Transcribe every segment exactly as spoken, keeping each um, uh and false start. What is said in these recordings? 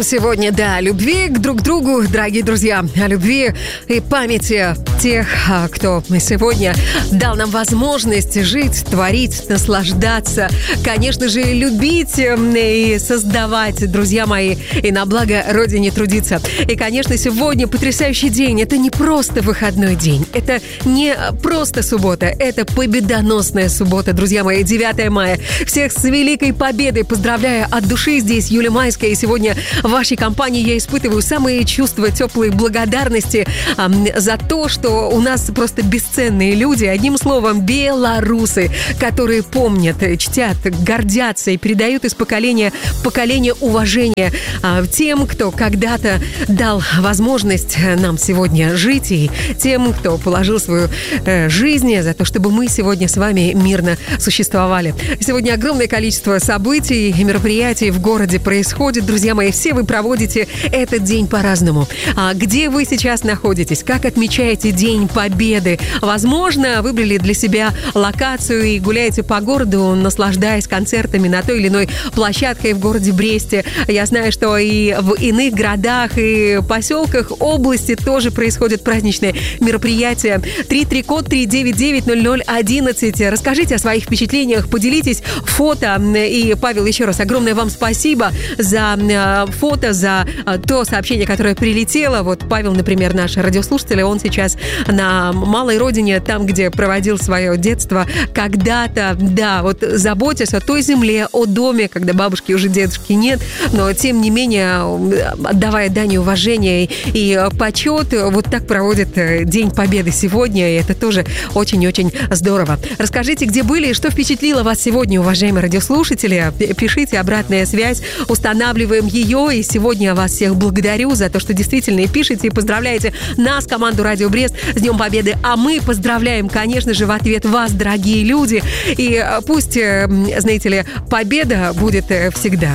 нам сегодня, да, любви к друг другу, дорогие друзья, о любви и памяти тех, кто сегодня дал нам возможность жить, творить, наслаждаться, конечно же, любить и создавать, друзья мои, и на благо Родине трудиться. И, конечно, сегодня потрясающий день. Это не просто выходной день, это не просто суббота, это победоносная суббота, друзья мои, девятое мая. Всех с великой победой поздравляю от души. Здесь Юлия Майская, и сегодня в вашей компании я испытываю самые чувства теплой благодарности э, за то, что у нас просто бесценные люди, одним словом, белорусы, которые помнят, чтят, гордятся и передают из поколения в поколение уважение э, тем, кто когда-то дал возможность нам сегодня жить, и тем, кто положил свою э, жизнь за то, чтобы мы сегодня с вами мирно существовали. Сегодня огромное количество событий и мероприятий в городе происходит. Друзья мои, все вы проводите этот день по-разному. А где вы сейчас находитесь? Как отмечаете День Победы? Возможно, выбрали для себя локацию и гуляете по городу, наслаждаясь концертами на той или иной площадке в городе Бресте. Я знаю, что и в иных городах и поселках области тоже происходят праздничные мероприятия. три три код три девять девять ноль ноль одиннадцать. Расскажите о своих впечатлениях, поделитесь фото. И, Павел, еще раз огромное вам спасибо за фото, за то сообщение, которое прилетело. Вот Павел, например, наш радиослушатель, он сейчас на малой родине, там, где проводил свое детство, когда-то, да, вот заботясь о той земле, о доме, когда бабушки уже, дедушки нет, но тем не менее, отдавая дань уважения и почет, вот так проводит День Победы сегодня, и это тоже очень-очень здорово. Расскажите, где были и что впечатлило вас сегодня, уважаемые радиослушатели. Пишите обратная связь, устанавливаем ее, и сегодня я вас всех благодарю за то, что действительно пишете и поздравляете нас, команду Радио Брест, с Днем Победы, а мы поздравляем, конечно же, в ответ вас, дорогие люди, и пусть, знаете ли, победа будет всегда.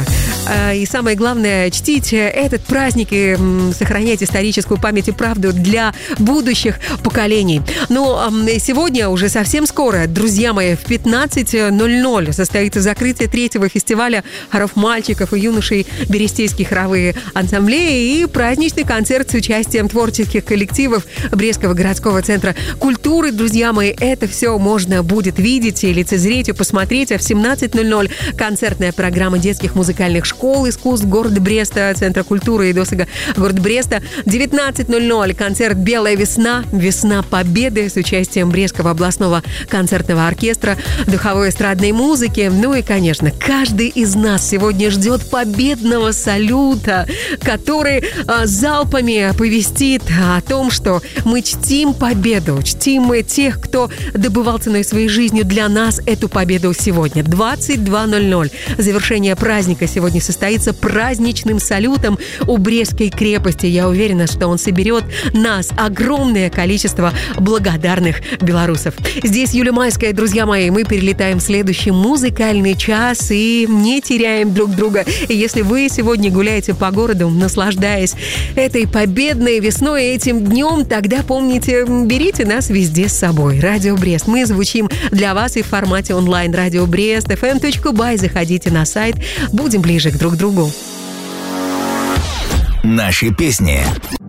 И самое главное, чтите этот праздник и сохраняйте историческую память и правду для будущих поколений. Но сегодня уже совсем скоро, друзья мои, в пятнадцать ноль ноль состоится закрытие третьего фестиваля хоров мальчиков и юношей Берестейские хоровые ансамблеи и праздничный концерт с участием творческих коллективов Брестского городского центра культуры. Друзья мои, это все можно будет видеть и лицезреть, и посмотреть. А в семнадцать ноль ноль концертная программа детских музыкальных школ искусств города Бреста, Центра культуры и досуга города Бреста. девятнадцать ноль ноль концерт «Белая весна», «Весна Победы» с участием Брестского областного концертного оркестра, духовой эстрадной музыки. Ну и, конечно, каждый из нас сегодня ждет победного салюта, который а, залпами оповестит о том, что мы чтим победу, чтим мы тех, кто добывал ценой своей жизни для нас эту победу сегодня. двадцать два ноль ноль. Завершение праздника сегодня состоится праздничным салютом у Брестской крепости. Я уверена, что он соберет нас, огромное количество благодарных белорусов. Здесь Юлия Майская, друзья мои. Мы перелетаем в следующий музыкальный час и не теряем друг друга. И если вы сегодня гуляете по городу, наслаждаясь этой победной весной, этим днем, тогда помните, берите нас везде с собой. Радио Брест. Мы звучим для вас и в формате онлайн. Радио Брест, эф эм точка бай. Заходите на сайт. Будем ближе к друг другу. Наши песни.